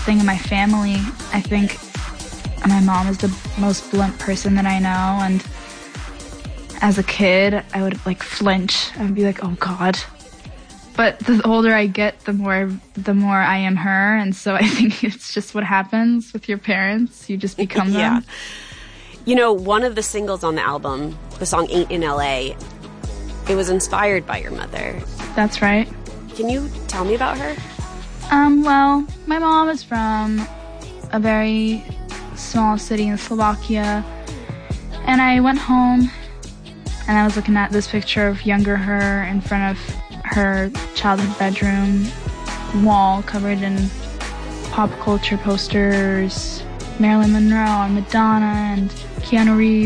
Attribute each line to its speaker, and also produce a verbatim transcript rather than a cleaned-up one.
Speaker 1: thing in my family. I think my mom is the most blunt person that I know, and as a kid, I would like flinch. I would be like, oh God. But the older I get, the more the more I am her, and so I think it's just what happens with your parents. You just become
Speaker 2: yeah.
Speaker 1: them.
Speaker 2: You know, one of the singles on the album, the song Ain't in L A, it was inspired by your mother.
Speaker 1: That's right.
Speaker 2: Can you tell me about her?
Speaker 1: Um, well, my mom is from a very small city in Slovakia, and I went home and I was looking at this picture of younger her in front of her childhood bedroom wall covered in pop culture posters, Marilyn Monroe and Madonna and Keanu Reeves.